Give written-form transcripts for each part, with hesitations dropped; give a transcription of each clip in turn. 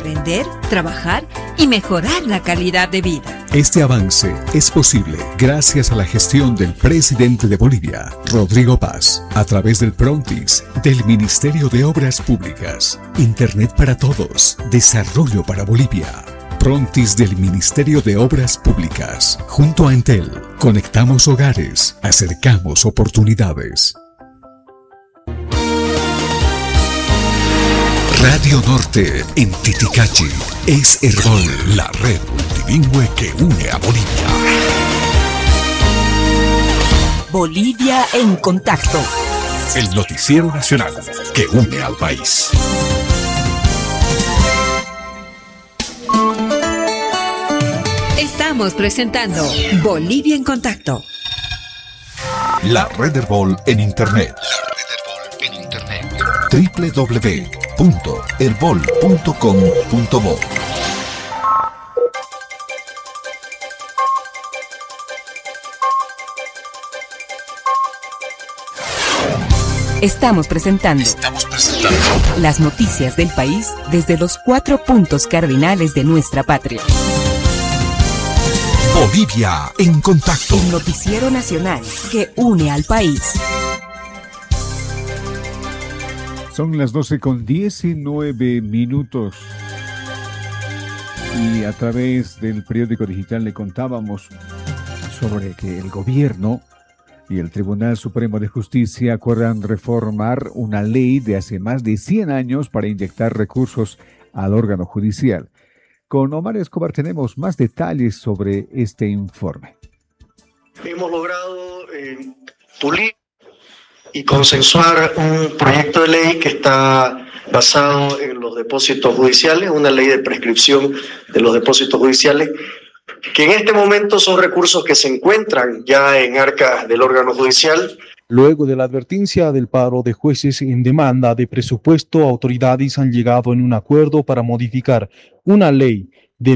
aprender, trabajar y mejorar la calidad de vida. Este avance es posible gracias a la gestión del presidente de Bolivia, Rodrigo Paz, a través del Prontis, del Ministerio de Obras Públicas, Internet para Todos, Desarrollo para Bolivia. Prontis del Ministerio de Obras Públicas. Junto a Entel, conectamos hogares, acercamos oportunidades. Radio Norte en Titicachi es Herbol, la red multilingüe que une a Bolivia. Bolivia en contacto. El noticiero nacional que une al país. Estamos presentando Bolivia en contacto. La red Herbol en Internet. www.herbol.com.bo. Estamos presentando las noticias del país desde los 4 puntos cardinales de nuestra patria. Bolivia en contacto. El noticiero nacional que une al país. Son las 12:19. Y a través del periódico digital le contábamos sobre que el gobierno y el Tribunal Supremo de Justicia acuerdan reformar una ley de hace más de 100 años para inyectar recursos al órgano judicial. Con Omar Escobar tenemos más detalles sobre este informe. Hemos logrado pulir y consensuar un proyecto de ley que está basado en los depósitos judiciales, una ley de prescripción de los depósitos judiciales, que en este momento son recursos que se encuentran ya en arcas del órgano judicial. Luego de la advertencia del paro de jueces en demanda de presupuesto, autoridades han llegado en un acuerdo para modificar una ley de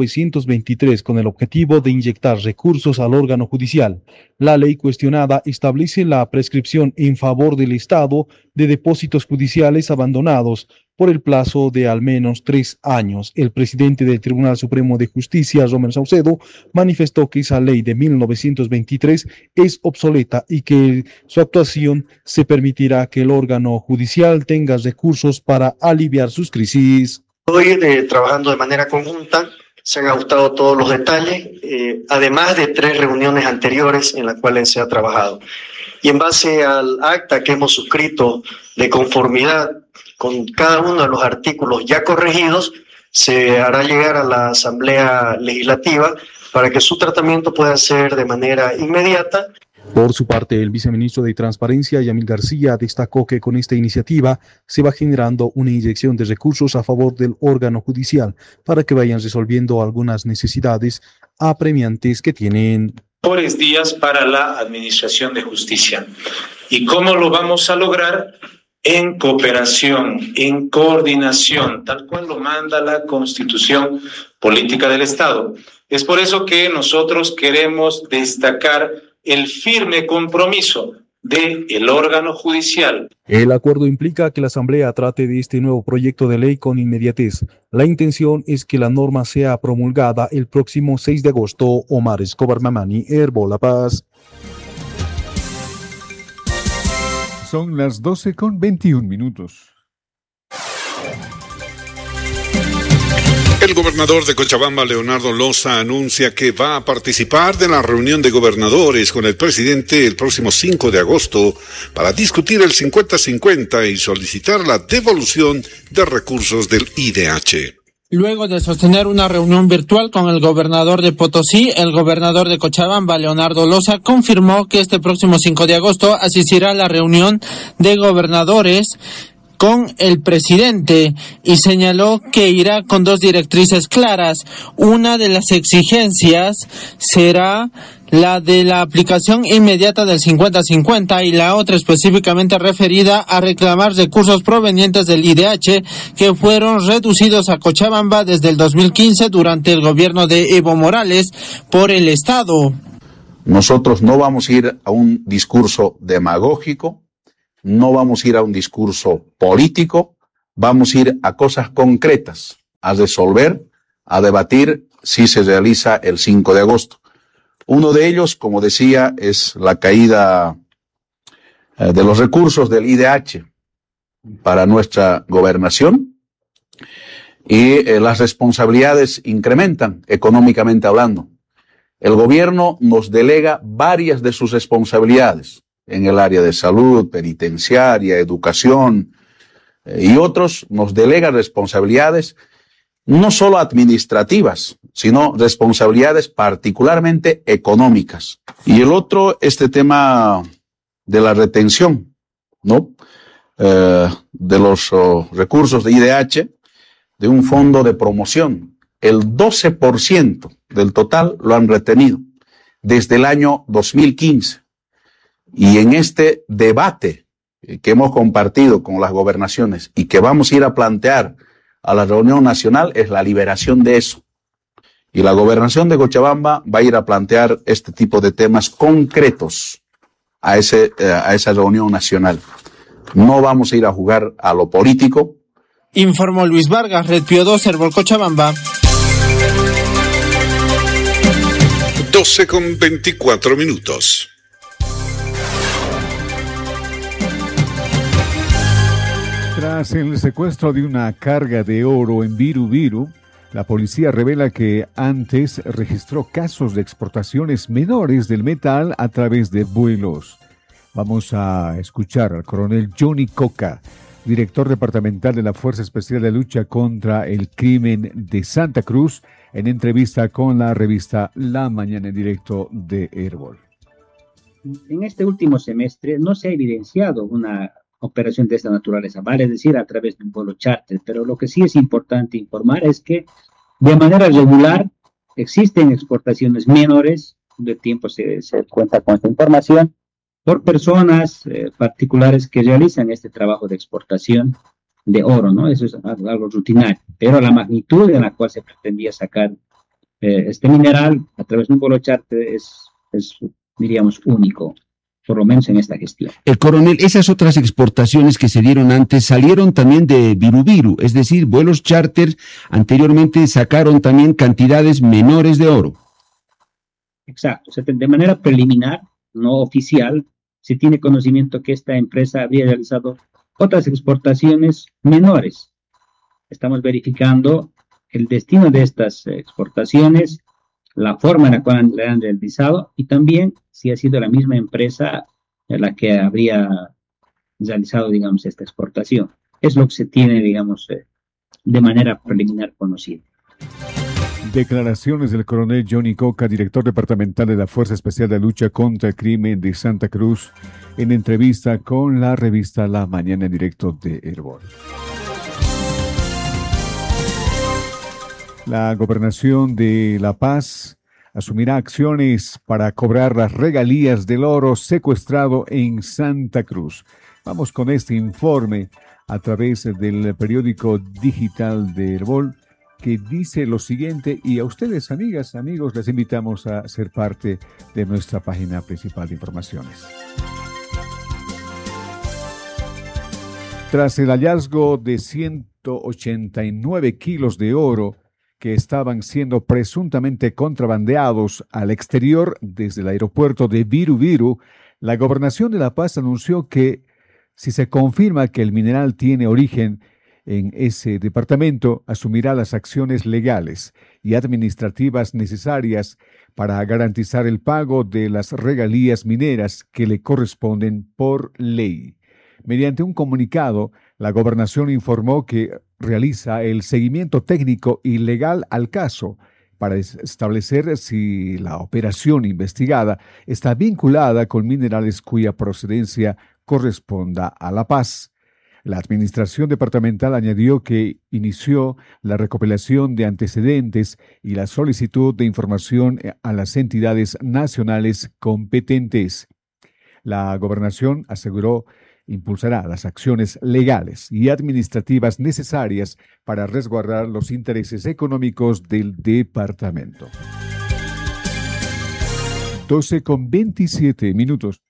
1923 con el objetivo de inyectar recursos al órgano judicial. La ley cuestionada establece la prescripción en favor del Estado de depósitos judiciales abandonados por el plazo de al menos 3 años. El presidente del Tribunal Supremo de Justicia, Romer Saucedo, manifestó que esa ley de 1923 es obsoleta y que su actuación se permitirá que el órgano judicial tenga recursos para aliviar sus crisis. Hoy trabajando de manera conjunta, se han ajustado todos los detalles, además de 3 reuniones anteriores en las cuales se ha trabajado. Y en base al acta que hemos suscrito de conformidad con cada uno de los artículos ya corregidos, se hará llegar a la Asamblea Legislativa para que su tratamiento pueda ser de manera inmediata. Por su parte, el viceministro de Transparencia, Yamil García, destacó que con esta iniciativa se va generando una inyección de recursos a favor del órgano judicial para que vayan resolviendo algunas necesidades apremiantes que tienen. Mejores días para la Administración de Justicia. ¿Y cómo lo vamos a lograr? En cooperación, en coordinación, tal cual lo manda la Constitución Política del Estado. Es por eso que nosotros queremos destacar el firme compromiso del órgano judicial. El acuerdo implica que la Asamblea trate de este nuevo proyecto de ley con inmediatez. La intención es que la norma sea promulgada el próximo 6 de agosto. Omar Escobar Mamani, Herbol La Paz. Son las 12:21. El gobernador de Cochabamba, Leonardo Loza, anuncia que va a participar de la reunión de gobernadores con el presidente el próximo 5 de agosto para discutir el 50-50 y solicitar la devolución de recursos del IDH. Luego de sostener una reunión virtual con el gobernador de Potosí, el gobernador de Cochabamba, Leonardo Loza, confirmó que este próximo 5 de agosto asistirá a la reunión de gobernadores con el presidente y señaló que irá con 2 directrices claras. Una de las exigencias será la de la aplicación inmediata del 50-50 y la otra específicamente referida a reclamar recursos provenientes del IDH que fueron reducidos a Cochabamba desde el 2015 durante el gobierno de Evo Morales por el Estado. Nosotros no vamos a ir a un discurso demagógico, no vamos a ir a un discurso político, vamos a ir a cosas concretas. a resolver, a debatir si se realiza el 5 de agosto. Uno de ellos, como decía, es la caída de los recursos del IDH para nuestra gobernación y las responsabilidades incrementan económicamente hablando. El gobierno nos delega varias de sus responsabilidades en el área de salud, penitenciaria, educación y otros nos delegan responsabilidades no solo administrativas, sino responsabilidades particularmente económicas. Y el otro, este tema de la retención, ¿no? De los recursos de IDH, de un fondo de promoción. El 12% del total lo han retenido desde el año 2015. Y en este debate que hemos compartido con las gobernaciones y que vamos a ir a plantear a la reunión nacional es la liberación de eso. Y la gobernación de Cochabamba va a ir a plantear este tipo de temas concretos a esa reunión nacional. No vamos a ir a jugar a lo político. Informó Luis Vargas, Red Pío 2, Herbol Cochabamba. 12:24. Tras el secuestro de una carga de oro en Viru Viru, la policía revela que antes registró casos de exportaciones menores del metal a través de vuelos. Vamos a escuchar al coronel Johnny Coca, director departamental de la Fuerza Especial de Lucha contra el Crimen de Santa Cruz, en entrevista con la revista La Mañana en Directo de Herbol. En este último semestre no se ha evidenciado una operación de esta naturaleza, vale decir, a través de un vuelo charter, pero lo que sí es importante informar es que de manera regular existen exportaciones menores, de tiempo se cuenta con esta información, por personas particulares que realizan este trabajo de exportación de oro, ¿no? Eso es algo rutinario, pero la magnitud en la cual se pretendía sacar este mineral a través de un vuelo charter es, diríamos, único, por lo menos en esta gestión. El coronel, esas otras exportaciones que se dieron antes salieron también de Viru Viru, es decir, vuelos charter anteriormente sacaron también cantidades menores de oro. Exacto, o sea, de manera preliminar, no oficial, se tiene conocimiento que esta empresa habría realizado otras exportaciones menores. Estamos verificando el destino de estas exportaciones, la forma en la cual le han realizado y también si ha sido la misma empresa la que habría realizado, digamos, esta exportación. Es lo que se tiene, digamos, de manera preliminar conocido. Declaraciones del coronel Johnny Coca, director departamental de la Fuerza Especial de Lucha contra el Crimen de Santa Cruz, en entrevista con la revista La Mañana en Directo de Herbol. La gobernación de La Paz asumirá acciones para cobrar las regalías del oro secuestrado en Santa Cruz. Vamos con este informe a través del periódico digital de Herbol, que dice lo siguiente, y a ustedes, amigas, amigos, les invitamos a ser parte de nuestra página principal de informaciones. Tras el hallazgo de 189 kilos de oro que estaban siendo presuntamente contrabandeados al exterior desde el aeropuerto de Viru Viru, la Gobernación de La Paz anunció que si se confirma que el mineral tiene origen en ese departamento, asumirá las acciones legales y administrativas necesarias para garantizar el pago de las regalías mineras que le corresponden por ley. Mediante un comunicado, la Gobernación informó que realiza el seguimiento técnico y legal al caso para establecer si la operación investigada está vinculada con minerales cuya procedencia corresponda a La Paz. La administración departamental añadió que inició la recopilación de antecedentes y la solicitud de información a las entidades nacionales competentes. La gobernación aseguró impulsará las acciones legales y administrativas necesarias para resguardar los intereses económicos del departamento. 12:27.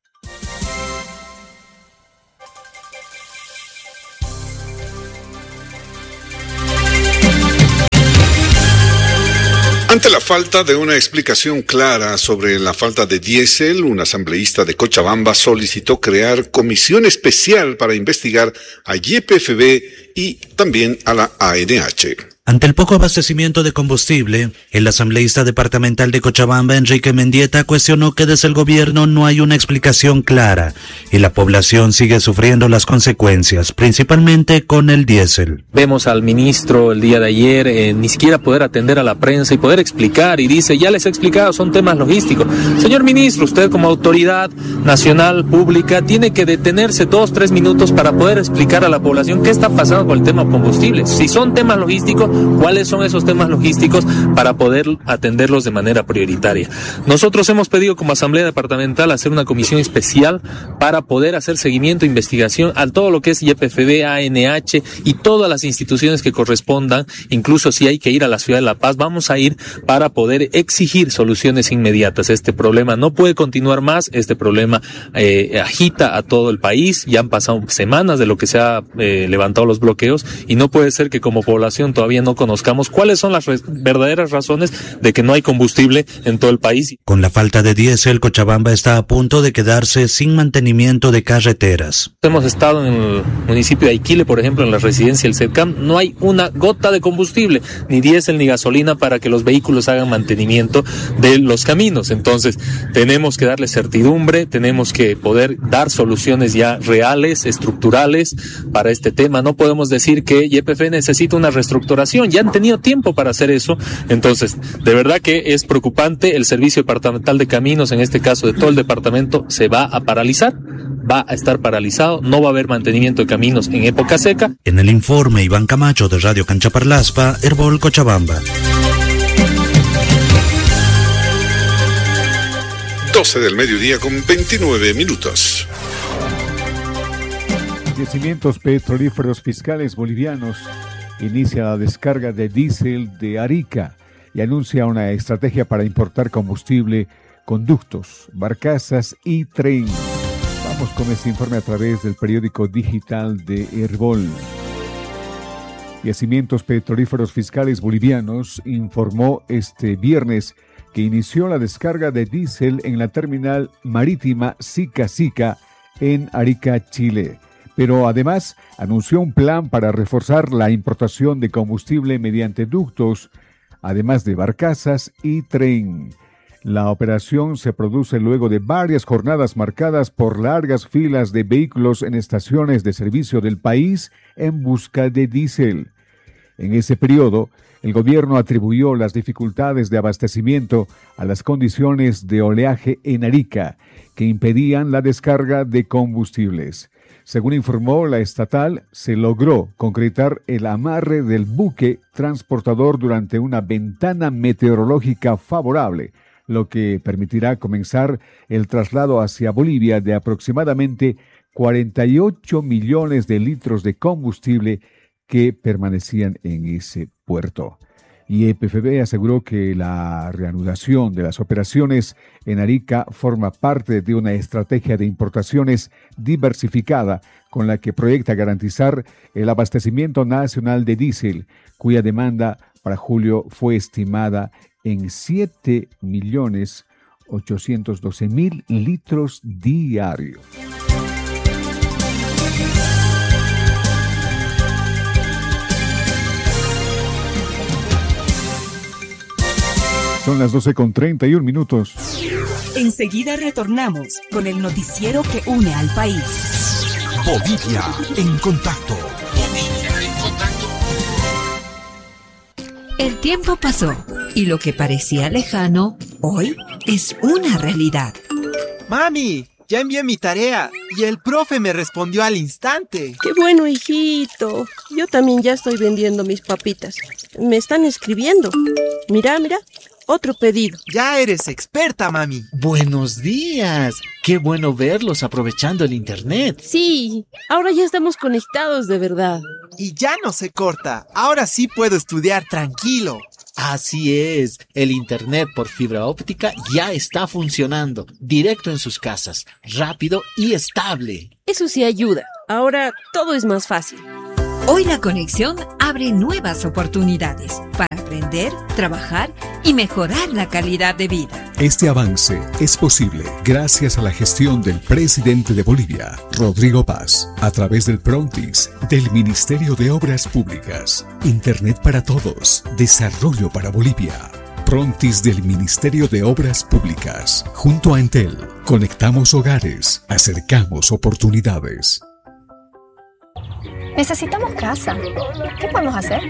Ante la falta de una explicación clara sobre la falta de diésel, un asambleísta de Cochabamba solicitó crear comisión especial para investigar a YPFB y también a la ANH. Ante el poco abastecimiento de combustible, el asambleísta departamental de Cochabamba, Enrique Mendieta, cuestionó que desde el gobierno no hay una explicación clara y la población sigue sufriendo las consecuencias, principalmente con el diésel. Vemos al ministro el día de ayer ni siquiera poder atender a la prensa y poder explicar, y dice, ya les he explicado, son temas logísticos. Señor ministro, usted como autoridad nacional pública tiene que detenerse 2-3 minutos para poder explicar a la población qué está pasando con el tema combustible. Si son temas logísticos, ¿cuáles son esos temas logísticos para poder atenderlos de manera prioritaria? Nosotros hemos pedido como Asamblea Departamental hacer una comisión especial para poder hacer seguimiento e investigación a todo lo que es YPFB, ANH y todas las instituciones que correspondan. Incluso si hay que ir a la ciudad de La Paz, vamos a ir para poder exigir soluciones inmediatas. Este problema no puede continuar más, este problema agita a todo el país, ya han pasado semanas de lo que se ha levantado los bloqueos y no puede ser que como población todavía no conozcamos cuáles son las verdaderas razones de que no hay combustible en todo el país. Con la falta de diésel, Cochabamba está a punto de quedarse sin mantenimiento de carreteras. Hemos estado en el municipio de Aiquile, por ejemplo, en la residencia del CEDCAM, no hay una gota de combustible, ni diésel ni gasolina para que los vehículos hagan mantenimiento de los caminos. Entonces, tenemos que darle certidumbre, tenemos que poder dar soluciones ya reales, estructurales para este tema. No podemos decir que YPF necesita una reestructuración. Ya han tenido tiempo para hacer eso. Entonces, de verdad que es preocupante. El Servicio Departamental de Caminos, en este caso de todo el departamento, se va a paralizar, va a estar paralizado, no va a haber mantenimiento de caminos en época seca. En el informe, Iván Camacho de Radio Canchaparlaspa, Herbol, Cochabamba. 12 del mediodía con 29 minutos. Yacimientos petrolíferos fiscales bolivianos inicia la descarga de diésel de Arica y anuncia una estrategia para importar combustible, conductos, barcazas y tren. Vamos con este informe a través del periódico digital de Herbol. Yacimientos petrolíferos fiscales bolivianos informó este viernes que inició la descarga de diésel en la terminal marítima Sica Sica en Arica, Chile. Pero además anunció un plan para reforzar la importación de combustible mediante ductos, además de barcazas y tren. La operación se produce luego de varias jornadas marcadas por largas filas de vehículos en estaciones de servicio del país en busca de diésel. En ese periodo, el gobierno atribuyó las dificultades de abastecimiento a las condiciones de oleaje en Arica, que impedían la descarga de combustibles. Según informó la estatal, se logró concretar el amarre del buque transportador durante una ventana meteorológica favorable, lo que permitirá comenzar el traslado hacia Bolivia de aproximadamente 48 millones de litros de combustible que permanecían en ese puerto. YPFB aseguró que la reanudación de las operaciones en Arica forma parte de una estrategia de importaciones diversificada con la que proyecta garantizar el abastecimiento nacional de diésel, cuya demanda para julio fue estimada en 7.812.000 litros diarios. Son las 12:31 minutos. Enseguida retornamos con el noticiero que une al país. Bolivia en contacto. El tiempo pasó y lo que parecía lejano, hoy es una realidad. ¡Mami! Ya envié mi tarea y el profe me respondió al instante. ¡Qué bueno, hijito! Yo también ya estoy vendiendo mis papitas. Me están escribiendo. Mira, mira. Otro pedido. Ya eres experta, mami. Buenos días. Qué bueno verlos aprovechando el internet. Sí, ahora ya estamos conectados de verdad. Y ya no se corta. Ahora sí puedo estudiar tranquilo. Así es. El internet por fibra óptica ya está funcionando. Directo en sus casas. Rápido y estable. Eso sí ayuda. Ahora todo es más fácil. Hoy la conexión abre nuevas oportunidades para aprender aprender, trabajar y mejorar la calidad de vida. Este avance es posible gracias a la gestión del presidente de Bolivia, Rodrigo Paz, a través del Prontis, del Ministerio de Obras Públicas, Internet para Todos, Desarrollo para Bolivia. Prontis del Ministerio de Obras Públicas. Junto a Entel, conectamos hogares, acercamos oportunidades. Necesitamos casa. ¿Qué podemos hacer?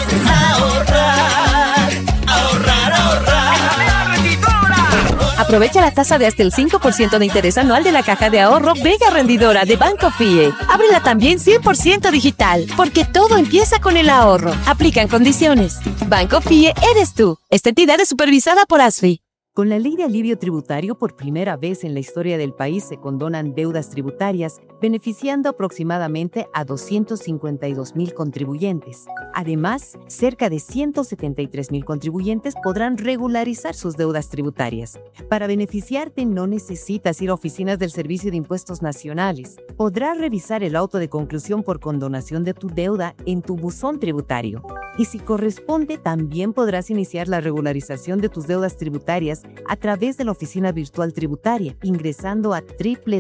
Ahorrar. Aprovecha la tasa de hasta el 5% de interés anual de la caja de ahorro Vega Rendidora de Banco FIE. Ábrela también 100% digital, porque todo empieza con el ahorro. Aplican condiciones. Banco FIE eres tú. Esta entidad es supervisada por ASFI. Con la ley de alivio tributario, por primera vez en la historia del país se condonan deudas tributarias, beneficiando aproximadamente a 252,000 contribuyentes. Además, cerca de 173,000 contribuyentes podrán regularizar sus deudas tributarias. Para beneficiarte no necesitas ir a oficinas del Servicio de Impuestos Nacionales. Podrás revisar el auto de conclusión por condonación de tu deuda en tu buzón tributario. Y si corresponde, también podrás iniciar la regularización de tus deudas tributarias a través de la oficina virtual tributaria, ingresando a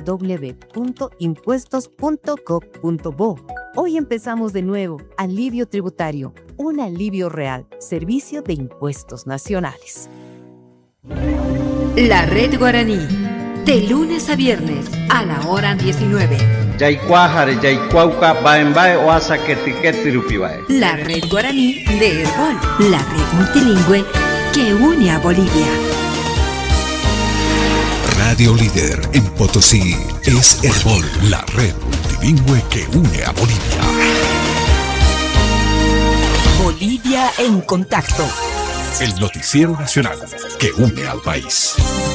www.impuestos.gov.bo. Hoy empezamos de nuevo. Alivio tributario, un alivio real. Servicio de Impuestos Nacionales. La Red Guaraní, de lunes a viernes a la hora 19. La Red Guaraní de Herbol, la red multilingüe que une a Bolivia. Radio líder en Potosí es Herbol, la red multilingüe que une a Bolivia. Bolivia en contacto. El noticiero nacional que une al país.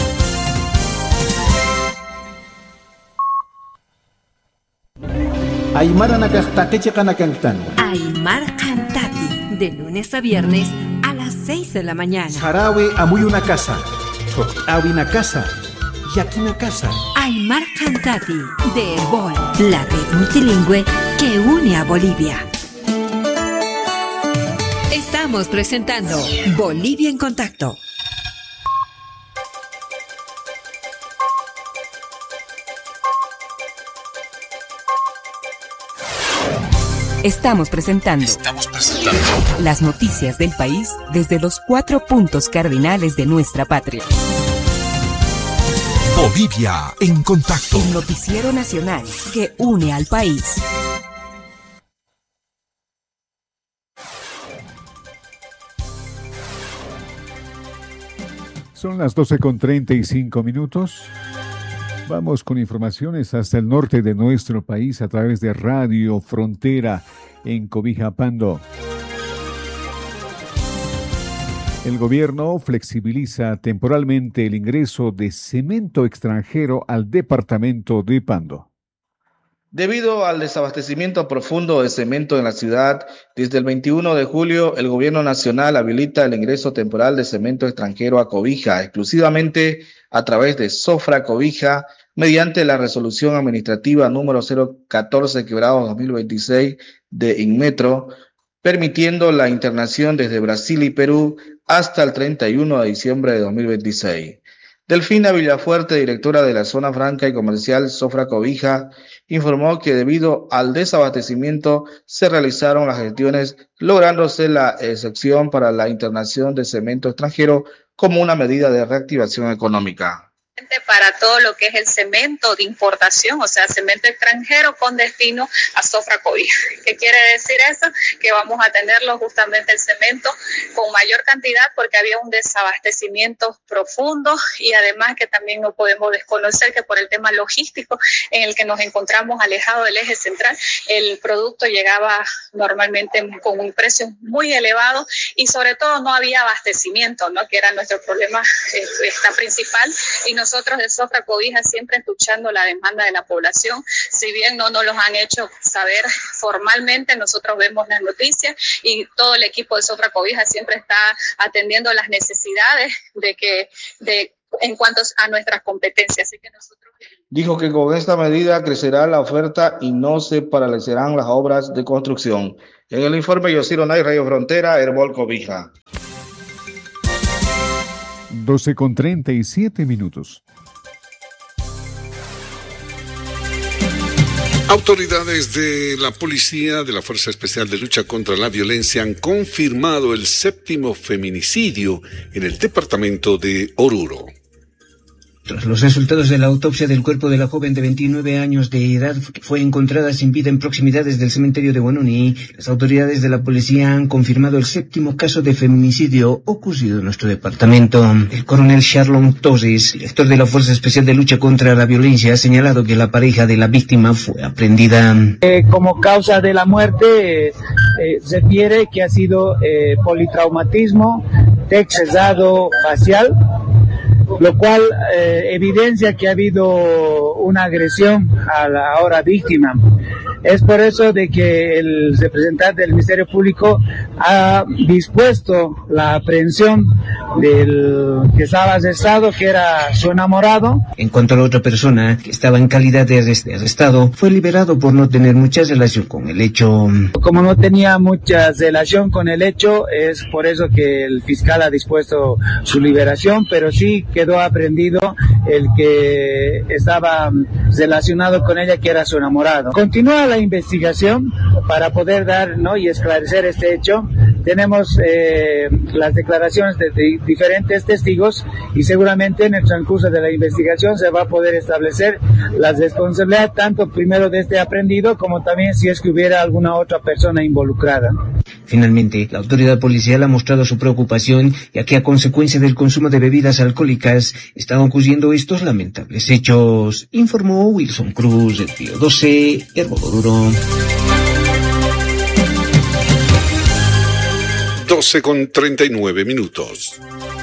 Aymara Nakastaki Kanakantano. Aymar Cantati, de lunes a viernes a las 6 de la mañana. Sarawi Amuy una casa. Totawi una casa. Yaki una casa. Aymar Cantati, de Herbol, la red multilingüe que une a Bolivia. Estamos presentando Bolivia en contacto. Estamos presentando las noticias del país desde los 4 puntos cardinales de nuestra patria. Bolivia en contacto. El noticiero nacional que une al país. Son las 12:35. Vamos con informaciones hasta el norte de nuestro país a través de Radio Frontera en Cobija Pando. El gobierno flexibiliza temporalmente el ingreso de cemento extranjero al departamento de Pando. Debido al desabastecimiento profundo de cemento en la ciudad, desde el 21 de julio el gobierno nacional habilita el ingreso temporal de cemento extranjero a Cobija, exclusivamente a través de Sofra Cobija, mediante la resolución administrativa número 014/2026 de Inmetro, permitiendo la internación desde Brasil y Perú hasta el 31 de diciembre de 2026. Delfina Villafuerte, directora de la Zona Franca y Comercial Sofra Cobija, informó que debido al desabastecimiento se realizaron las gestiones, lográndose la excepción para la internación de cemento extranjero como una medida de reactivación económica. Para todo lo que es el cemento de importación, o sea, cemento extranjero con destino a Sofra Cobija. ¿Qué quiere decir eso? Que vamos a tenerlo justamente el cemento con mayor cantidad porque había un desabastecimiento profundo y además que también no podemos desconocer que por el tema logístico en el que nos encontramos alejados del eje central, el producto llegaba normalmente con un precio muy elevado y sobre todo no había abastecimiento, ¿no? Que era nuestro problema principal, y nosotros de Sofra Cobija siempre escuchando la demanda de la población. Si bien no nos los han hecho saber formalmente, nosotros vemos las noticias y todo el equipo de Sofra Cobija siempre está atendiendo las necesidades en cuanto a nuestras competencias. Así que nosotros... Dijo que con esta medida crecerá la oferta y no se paralizarán las obras de construcción. En el informe Yosiro Nay, Radio Frontera, Herbol Cobija. 12:37. Autoridades de la policía de la Fuerza Especial de Lucha contra la Violencia han confirmado el 7º feminicidio en el departamento de Oruro. Tras los resultados de la autopsia del cuerpo de la joven de 29 años de edad que fue encontrada sin vida en proximidades del cementerio de Guanuni, las autoridades de la policía han confirmado el 7º caso de feminicidio ocurrido en nuestro departamento. El coronel Sharlon Torres, director de la Fuerza Especial de Lucha contra la Violencia, ha señalado que la pareja de la víctima fue aprehendida. Como causa de la muerte se refiere que ha sido politraumatismo, TEC cesado facial, lo cual evidencia que ha habido una agresión a la ahora víctima. Es por eso de que el representante del Ministerio Público ha dispuesto la aprehensión del que estaba arrestado, que era su enamorado. En cuanto a la otra persona, que estaba en calidad de arrestado, fue liberado por no tener mucha relación con el hecho. Como no tenía mucha relación con el hecho, es por eso que el fiscal ha dispuesto su liberación, pero sí quedó aprehendido el que estaba relacionado con ella, que era su enamorado. Continúa la investigación para poder dar, ¿no?, y esclarecer este hecho. Tenemos las declaraciones de diferentes testigos y seguramente en el transcurso de la investigación se va a poder establecer la responsabilidad tanto primero de este aprehendido como también si es que hubiera alguna otra persona involucrada. Finalmente, la autoridad policial ha mostrado su preocupación, ya que a consecuencia del consumo de bebidas alcohólicas están ocurriendo estos lamentables hechos, informó Wilson Cruz, de Río 12, Oruro. 12:39.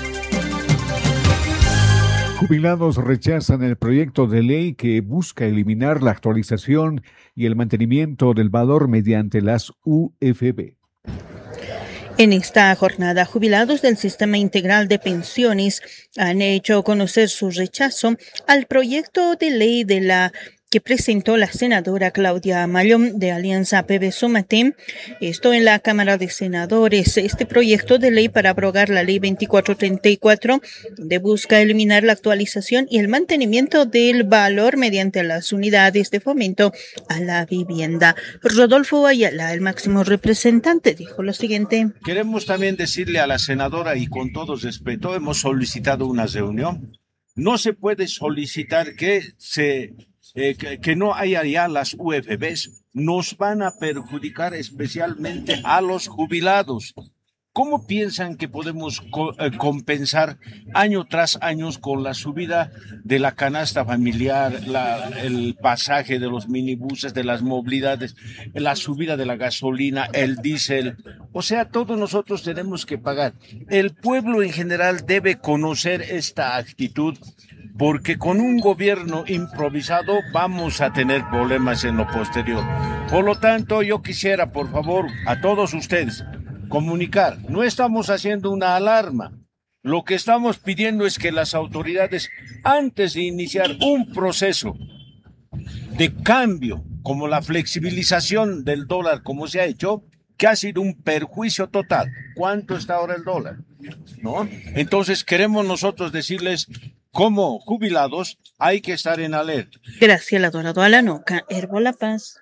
Jubilados rechazan el proyecto de ley que busca eliminar la actualización y el mantenimiento del valor mediante las UFB. En esta jornada, jubilados del Sistema Integral de Pensiones han hecho conocer su rechazo al proyecto de ley que presentó la senadora Claudia Mallón de Alianza PB-Sumate, esto en la Cámara de Senadores. Este proyecto de ley para abrogar la Ley 2434, donde busca eliminar la actualización y el mantenimiento del valor mediante las unidades de fomento a la vivienda. Rodolfo Ayala, el máximo representante, dijo lo siguiente. Queremos también decirle a la senadora, y con todo respeto, hemos solicitado una reunión. No se puede solicitar que no haya ya las UFBs, nos van a perjudicar especialmente a los jubilados. ¿Cómo piensan que podemos compensar año tras año con la subida de la canasta familiar, el pasaje de los minibuses, de las movilidades, la subida de la gasolina, el diésel? O sea, todos nosotros tenemos que pagar. El pueblo en general debe conocer esta actitud, porque con un gobierno improvisado vamos a tener problemas en lo posterior. Por lo tanto, yo quisiera, por favor, a todos ustedes, comunicar. No estamos haciendo una alarma. Lo que estamos pidiendo es que las autoridades, antes de iniciar un proceso de cambio, como la flexibilización del dólar, como se ha hecho, que ha sido un perjuicio total. ¿Cuánto está ahora el dólar? ¿No? Entonces queremos nosotros decirles, como jubilados, hay que estar en alerta. Gracias, Dorado Alanoca, Herbo La Paz.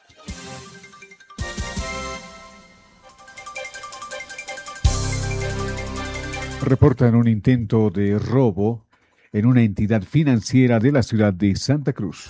Reportan un intento de robo en una entidad financiera de la ciudad de Santa Cruz.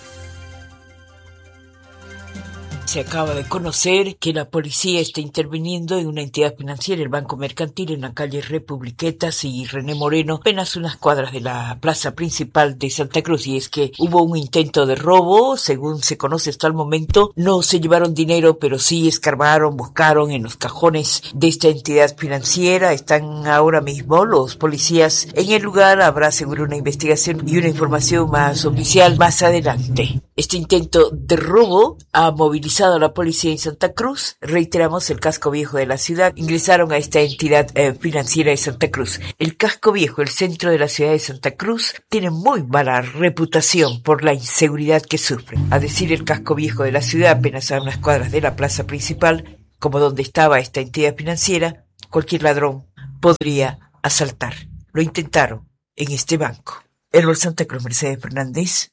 Se acaba de conocer que la policía está interviniendo en una entidad financiera, el Banco Mercantil, en la calle Republiquetas y René Moreno, apenas unas cuadras de la plaza principal de Santa Cruz. Y es que hubo un intento de robo, según se conoce hasta el momento. No se llevaron dinero, pero sí escarbaron, buscaron en los cajones de esta entidad financiera. Están ahora mismo los policías en el lugar. Habrá seguro una investigación y una información más oficial más adelante. Este intento de robo ha movilizado a la policía en Santa Cruz. Reiteramos, el casco viejo de la ciudad. Ingresaron a esta entidad financiera de Santa Cruz. El casco viejo, el centro de la ciudad de Santa Cruz, tiene muy mala reputación por la inseguridad que sufre. A decir el casco viejo de la ciudad, apenas a unas cuadras de la plaza principal, como donde estaba esta entidad financiera, cualquier ladrón podría asaltar. Lo intentaron, en este banco. El Santa Cruz, Mercedes Fernández.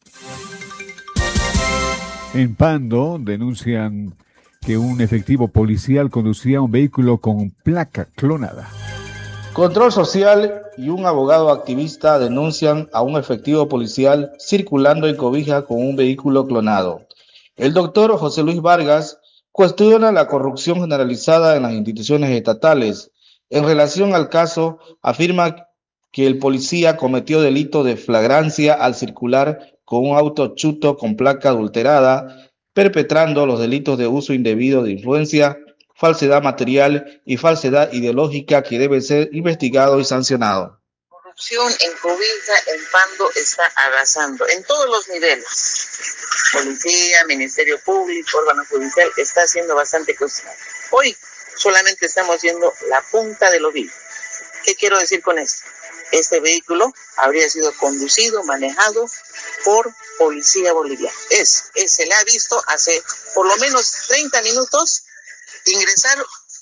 En Pando denuncian que un efectivo policial conducía un vehículo con placa clonada. Control Social y un abogado activista denuncian a un efectivo policial circulando en Cobija con un vehículo clonado. El doctor José Luis Vargas cuestiona la corrupción generalizada en las instituciones estatales. En relación al caso, afirma que el policía cometió delito de flagrancia al circular con un auto chuto con placa adulterada, perpetrando los delitos de uso indebido de influencia, falsedad material y falsedad ideológica que debe ser investigado y sancionado. La corrupción en Cobija, en Pando, está arrasando en todos los niveles. Policía, Ministerio Público, órgano judicial, está siendo bastante cuestionado. Hoy solamente estamos viendo la punta del ovillo. ¿Qué quiero decir con esto? Este vehículo habría sido conducido, manejado por policía boliviana. Se le ha visto hace por lo menos 30 minutos ingresar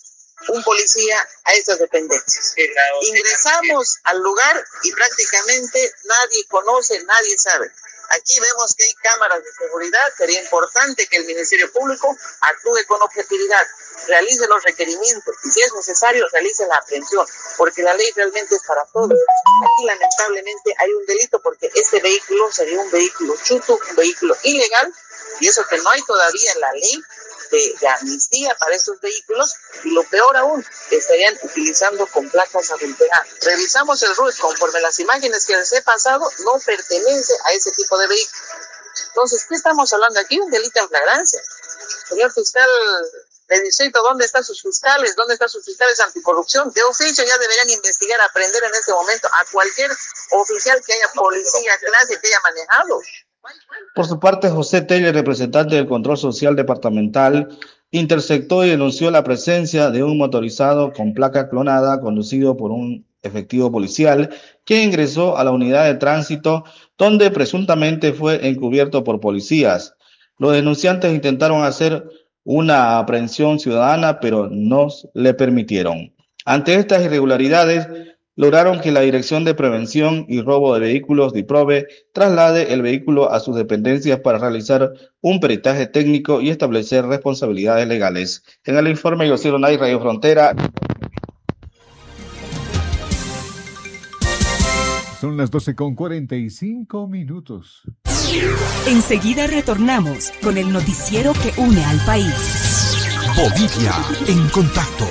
un policía a estas dependencias. Ingresamos al lugar y prácticamente nadie conoce, nadie sabe. Aquí vemos que hay cámaras de seguridad. Sería importante que el Ministerio Público actúe con objetividad, realice los requerimientos y, si es necesario, realice la aprehensión, porque la ley realmente es para todos. Aquí, lamentablemente, hay un delito porque este vehículo sería un vehículo chuto, un vehículo ilegal, y eso que no hay todavía la ley de amnistía para estos vehículos, y lo peor aún, estarían utilizando con placas adulteradas. Revisamos el RUT, conforme las imágenes que les he pasado, no pertenece a ese tipo de vehículos. Entonces, ¿qué estamos hablando aquí? Un delito en flagrancia. Señor fiscal de distrito, ¿dónde están sus fiscales? ¿Dónde están sus fiscales anticorrupción? De oficio ya deberían investigar, aprender en este momento a cualquier oficial que haya policía, clase, que haya manejado. Por su parte, José Teller, representante del Control Social Departamental, interceptó y denunció la presencia de un motorizado con placa clonada conducido por un efectivo policial que ingresó a la unidad de tránsito donde presuntamente fue encubierto por policías. Los denunciantes intentaron hacer una aprehensión ciudadana, pero no le permitieron. Ante estas irregularidades, lograron que la Dirección de Prevención y Robo de Vehículos, DIPROVE, traslade el vehículo a sus dependencias para realizar un peritaje técnico y establecer responsabilidades legales. En el informe, Yosiro Nay, Radio Frontera. Son las 12:45. Enseguida retornamos con el noticiero que une al país. Bolivia en contacto.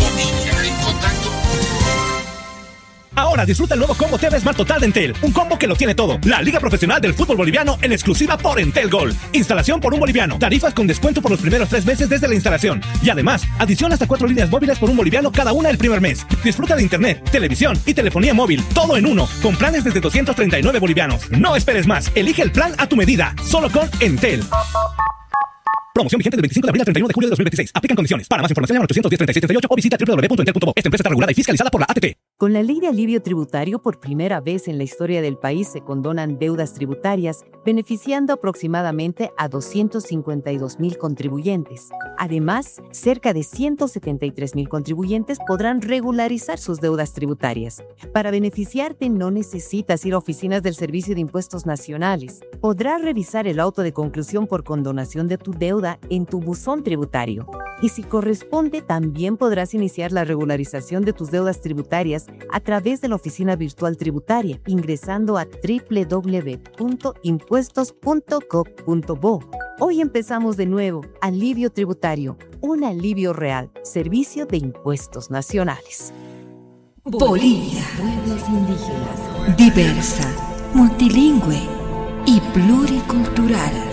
Ahora disfruta el nuevo combo TV Smart Total de Entel. Un combo que lo tiene todo. La Liga Profesional del Fútbol Boliviano en exclusiva por Entel Gold. Instalación por $1. Tarifas con descuento por los primeros 3 meses desde la instalación. Y además, adición hasta 4 líneas móviles por $1 cada una el primer mes. Disfruta de internet, televisión y telefonía móvil. Todo en uno. Con planes desde $239. No esperes más. Elige el plan a tu medida. Solo con Entel. Promoción vigente del 25 de abril al 31 de julio de 2026. Aplican condiciones. Para más información, llama 810-3638 o visita www.entel.bo. Esta empresa está regulada y fiscalizada por la ATT. Con la ley de alivio tributario, por primera vez en la historia del país se condonan deudas tributarias, beneficiando aproximadamente a 252,000 contribuyentes. Además, cerca de 173,000 contribuyentes podrán regularizar sus deudas tributarias. Para beneficiarte, no necesitas ir a oficinas del Servicio de Impuestos Nacionales. Podrás revisar el auto de conclusión por condonación de tu deuda en tu buzón tributario. Y si corresponde, también podrás iniciar la regularización de tus deudas tributarias a través de la oficina virtual tributaria, ingresando a www.impuestos.gov.bo. Hoy empezamos de nuevo. Alivio tributario, un alivio real. Servicio de Impuestos Nacionales. Bolivia, pueblos indígenas, diversa, multilingüe y pluricultural.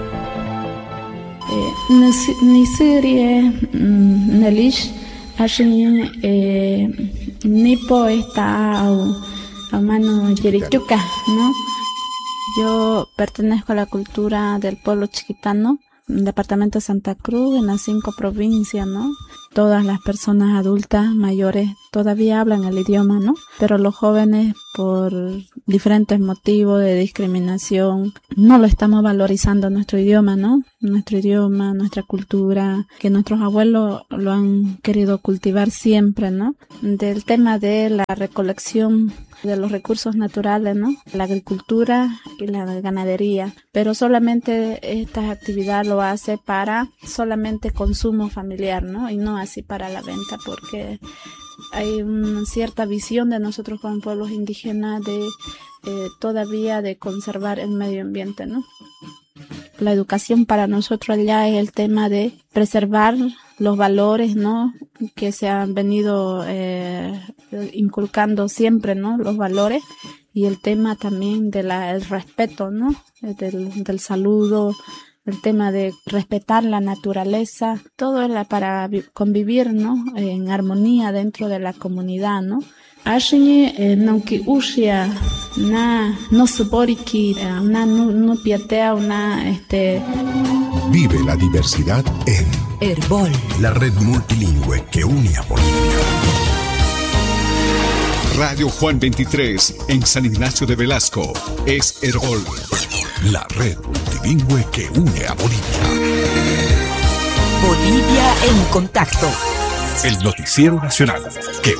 Nisiri Nelish Ashin Nipo está a mano Yerichuca, ¿no? Yo pertenezco a la cultura del pueblo chiquitano, departamento de Santa Cruz, en las 5 provincias, ¿no? todas las personas adultas mayores todavía hablan el idioma, ¿no? Pero los jóvenes, por diferentes motivos de discriminación, no lo estamos valorizando nuestro idioma, ¿no? Nuestro idioma, nuestra cultura, que nuestros abuelos lo han querido cultivar siempre, ¿no? Del tema de la recolección de los recursos naturales, ¿no? La agricultura y la ganadería, pero solamente esta actividad lo hace para solamente consumo familiar, ¿no? Y no así para la venta, porque hay una cierta visión de nosotros como pueblos indígenas de todavía de conservar el medio ambiente, ¿no? La educación para nosotros allá es el tema de preservar los valores, ¿no? Que se han venido inculcando siempre, ¿no? Los valores, y el tema también de el respeto, ¿no? Del saludo, el tema de respetar la naturaleza, todo es para convivir, ¿no? En armonía dentro de la comunidad, ¿no? Vive la diversidad en Herbol, la red multilingüe que une a Bolivia. Radio Juan 23 en San Ignacio de Velasco es Herbol, la red multilingüe que une a Bolivia. Bolivia en contacto. El noticiero nacional que